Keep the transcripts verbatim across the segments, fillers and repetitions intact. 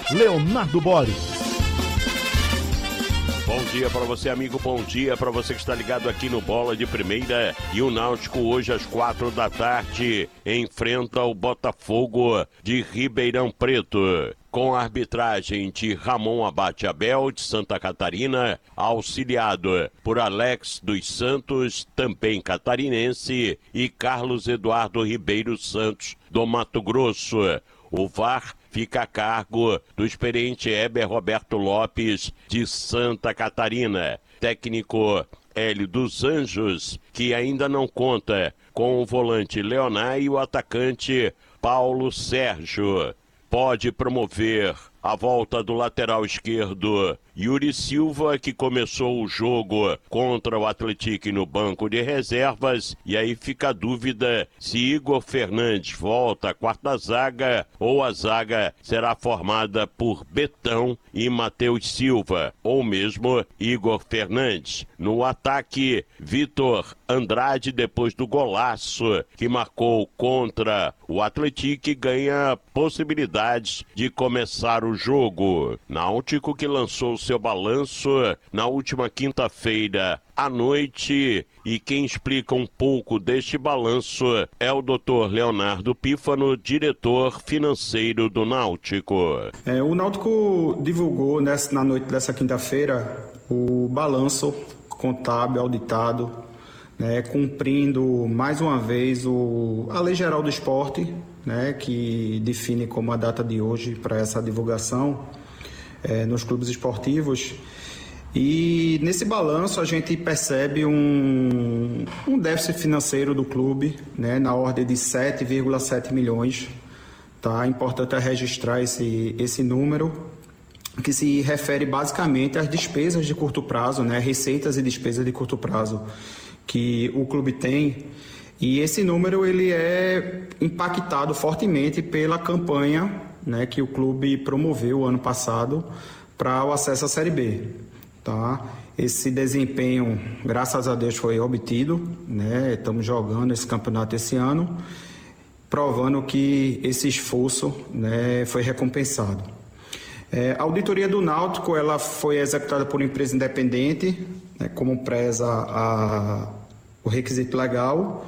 Leonardo Boris. Bom dia para você, amigo, bom dia para você que está ligado aqui no Bola de Primeira. E o Náutico hoje às quatro da tarde enfrenta o Botafogo de Ribeirão Preto. Com a arbitragem de Ramon Abate Abel, de Santa Catarina, auxiliado por Alex dos Santos, também catarinense, e Carlos Eduardo Ribeiro Santos, do Mato Grosso. O V A R fica a cargo do experiente Heber Roberto Lopes, de Santa Catarina. Técnico Hélio dos Anjos, que ainda não conta com o volante Leonai e o atacante Paulo Sérgio. Pode promover a volta do lateral esquerdo Yuri Silva, que começou o jogo contra o Atlético no banco de reservas, e aí fica a dúvida se Igor Fernandes volta à quarta zaga ou a zaga será formada por Betão e Matheus Silva, ou mesmo Igor Fernandes. No ataque, Vitor Andrade, depois do golaço que marcou contra o Atlético, ganha possibilidades de começar o jogo. Náutico que lançou seu balanço na última quinta-feira à noite, e quem explica um pouco deste balanço é o doutor Leonardo Pífano, diretor financeiro do Náutico. É, o Náutico divulgou nessa, na noite dessa quinta-feira o balanço contábil auditado, né, cumprindo mais uma vez o, a Lei Geral do Esporte, né, que define como a data de hoje para essa divulgação é, nos clubes esportivos. E nesse balanço a gente percebe um, um déficit financeiro do clube, né, na ordem de sete vírgula sete milhões. Tá? É importante registrar esse, esse número, que se refere basicamente às despesas de curto prazo, né, receitas e despesas de curto prazo que o clube tem. E esse número ele é impactado fortemente pela campanha, né, que o clube promoveu ano passado para o acesso à Série B. Tá? Esse desempenho, graças a Deus, foi obtido, né? Estamos jogando esse campeonato esse ano, provando que esse esforço, né, foi recompensado. É, a auditoria do Náutico ela foi executada por uma empresa independente, né, como preza a, o requisito legal,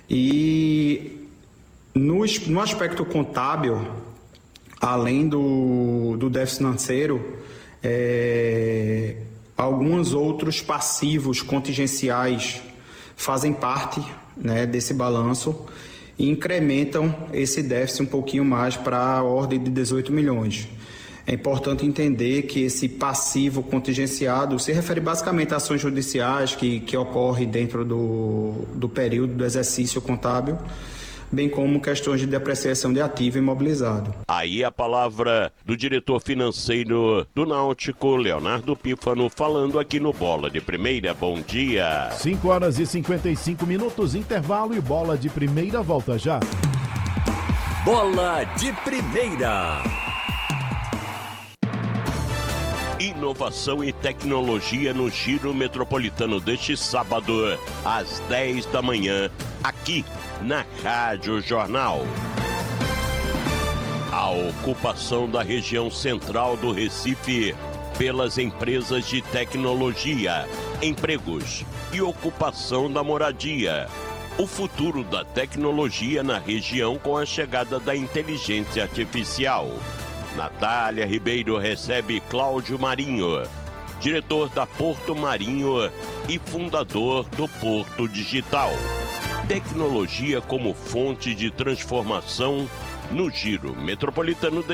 e no, no aspecto contábil, além do, do déficit financeiro, é, alguns outros passivos contingenciais fazem parte, né, desse balanço e incrementam esse déficit um pouquinho mais para a ordem de dezoito milhões. É importante entender que esse passivo contingenciado se refere basicamente a ações judiciais que, que ocorrem dentro do, do período do exercício contábil, bem como questões de depreciação de ativo imobilizado. Aí a palavra do diretor financeiro do Náutico, Leonardo Pífano, falando aqui no Bola de Primeira. Bom dia. cinco horas e cinquenta e cinco minutos, intervalo, e Bola de Primeira volta já. Bola de Primeira. Inovação e tecnologia no Giro Metropolitano deste sábado, às dez da manhã, aqui na Rádio Jornal. A ocupação da região central do Recife pelas empresas de tecnologia, empregos e ocupação da moradia. O futuro da tecnologia na região com a chegada da inteligência artificial. Natália Ribeiro recebe Cláudio Marinho, diretor da Porto Marinho e fundador do Porto Digital. Tecnologia como fonte de transformação no Giro Metropolitano